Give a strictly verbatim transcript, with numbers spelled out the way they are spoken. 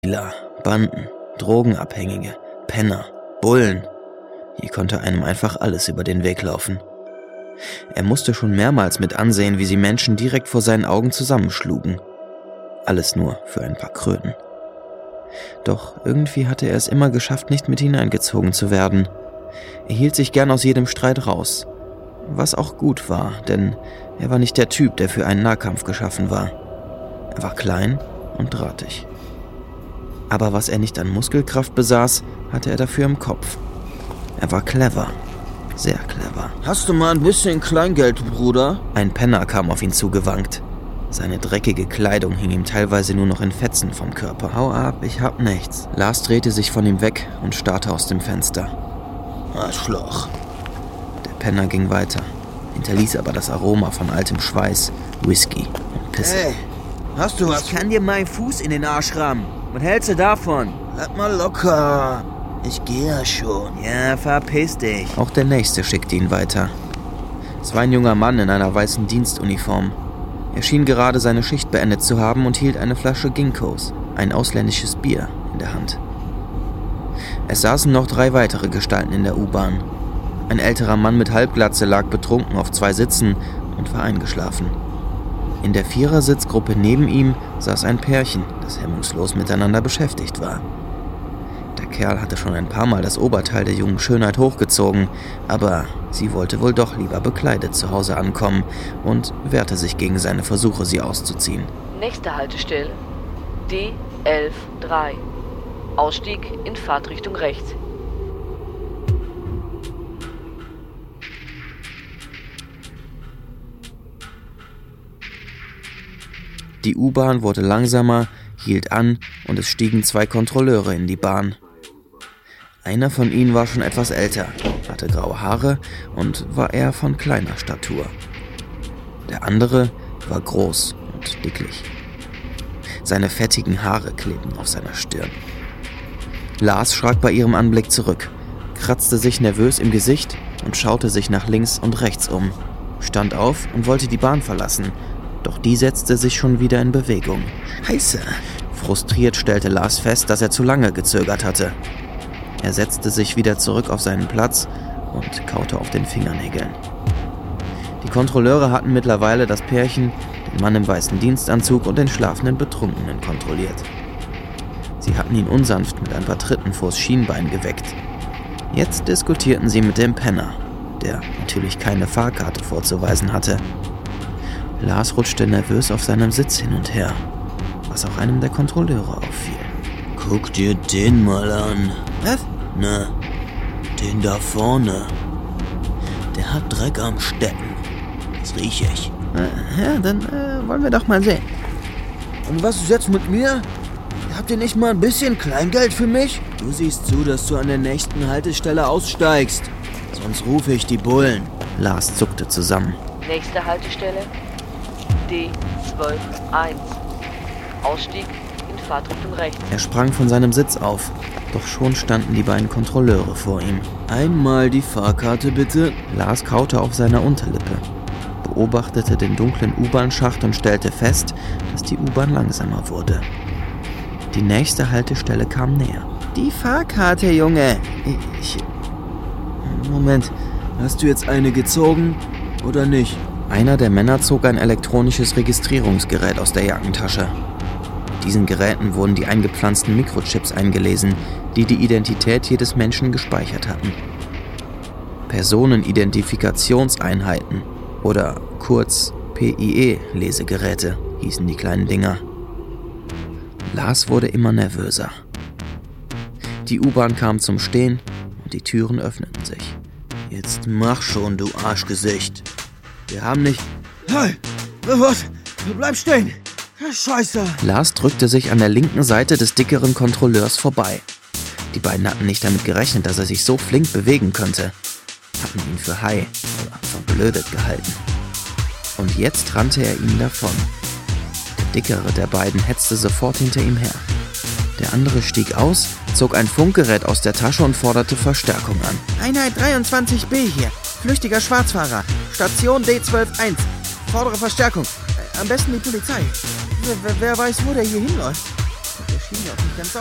Dealer, Banden, Drogenabhängige, Penner, Bullen. Hier konnte einem einfach alles über den Weg laufen. Er musste schon mehrmals mit ansehen, wie sie Menschen direkt vor seinen Augen zusammenschlugen. Alles nur für ein paar Kröten. Doch irgendwie hatte er es immer geschafft, nicht mit hineingezogen zu werden. Er hielt sich gern aus jedem Streit raus. Was auch gut war, denn er war nicht der Typ, der für einen Nahkampf geschaffen war. Er war klein und drahtig. Aber was er nicht an Muskelkraft besaß, hatte er dafür im Kopf. Er war clever. Sehr clever. Hast du mal ein bisschen Kleingeld, Bruder? Ein Penner kam auf ihn zugewankt. Seine dreckige Kleidung hing ihm teilweise nur noch in Fetzen vom Körper. Hau ab, ich hab nichts. Lars drehte sich von ihm weg und starrte aus dem Fenster. Arschloch. Der Penner ging weiter, hinterließ aber das Aroma von altem Schweiß, Whisky und Pisse. Hey, hast du was? Ich kann dir meinen Fuß in den Arsch rammen. Was hältst du davon? Bleib mal locker. Ich gehe ja schon. Ja, verpiss dich. Auch der Nächste schickte ihn weiter. Es war ein junger Mann in einer weißen Dienstuniform. Er schien gerade seine Schicht beendet zu haben und hielt eine Flasche Ginkgos, ein ausländisches Bier, in der Hand. Es saßen noch drei weitere Gestalten in der U-Bahn. Ein älterer Mann mit Halbglatze lag betrunken auf zwei Sitzen und war eingeschlafen. In der Vierersitzgruppe neben ihm saß ein Pärchen, das hemmungslos miteinander beschäftigt war. Der Kerl hatte schon ein paar Mal das Oberteil der jungen Schönheit hochgezogen, aber sie wollte wohl doch lieber bekleidet zu Hause ankommen und wehrte sich gegen seine Versuche, sie auszuziehen. Nächste Haltestelle D elf drei. Ausstieg in Fahrtrichtung rechts. Die U-Bahn wurde langsamer, hielt an und es stiegen zwei Kontrolleure in die Bahn. Einer von ihnen war schon etwas älter, hatte graue Haare und war eher von kleiner Statur. Der andere war groß und dicklich. Seine fettigen Haare klebten auf seiner Stirn. Lars schrak bei ihrem Anblick zurück, kratzte sich nervös im Gesicht und schaute sich nach links und rechts um, stand auf und wollte die Bahn verlassen, doch die setzte sich schon wieder in Bewegung. Scheiße. Frustriert stellte Lars fest, dass er zu lange gezögert hatte. Er setzte sich wieder zurück auf seinen Platz und kaute auf den Fingernägeln. Die Kontrolleure hatten mittlerweile das Pärchen, den Mann im weißen Dienstanzug und den schlafenden Betrunkenen kontrolliert. Sie hatten ihn unsanft mit ein paar Tritten vors Schienbein geweckt. Jetzt diskutierten sie mit dem Penner, der natürlich keine Fahrkarte vorzuweisen hatte. Lars rutschte nervös auf seinem Sitz hin und her, was auch einem der Kontrolleure auffiel. Guck dir den mal an. Was? Na, den da vorne. Der hat Dreck am Stecken. Das rieche ich. Ja, dann äh, wollen wir doch mal sehen. Und was ist jetzt mit mir? Habt ihr nicht mal ein bisschen Kleingeld für mich? Du siehst zu, dass du an der nächsten Haltestelle aussteigst. Sonst rufe ich die Bullen. Lars zuckte zusammen. Nächste Haltestelle D zwölf eins. Ausstieg in Fahrtrichtung rechts. Er sprang von seinem Sitz auf, doch schon standen die beiden Kontrolleure vor ihm. Einmal die Fahrkarte bitte. Lars kaute auf seiner Unterlippe, beobachtete den dunklen U-Bahn-Schacht und stellte fest, dass die U-Bahn langsamer wurde. Die nächste Haltestelle kam näher. Die Fahrkarte, Junge. Ich... Moment, hast du jetzt eine gezogen oder nicht? Einer der Männer zog ein elektronisches Registrierungsgerät aus der Jackentasche. Mit diesen Geräten wurden die eingepflanzten Mikrochips eingelesen, die die Identität jedes Menschen gespeichert hatten. Personenidentifikationseinheiten oder kurz P I E-Lesegeräte hießen die kleinen Dinger. Lars wurde immer nervöser. Die U-Bahn kam zum Stehen und die Türen öffneten sich. Jetzt mach schon, du Arschgesicht. Wir haben nicht... Hey, was? Bleib stehen. Scheiße. Lars drückte sich an der linken Seite des dickeren Kontrolleurs vorbei. Die beiden hatten nicht damit gerechnet, dass er sich so flink bewegen könnte. Hatten ihn für high oder verblödet gehalten. Und jetzt rannte er ihnen davon. Der dickere der beiden hetzte sofort hinter ihm her. Der andere stieg aus, zog ein Funkgerät aus der Tasche und forderte Verstärkung an. Einheit dreiundzwanzig B hier. Flüchtiger Schwarzfahrer. Station D zwölf eins. Fordere Verstärkung. Am besten die Polizei. Wer, wer weiß, wo der hier hinläuft. Der bin mir auch nicht ganz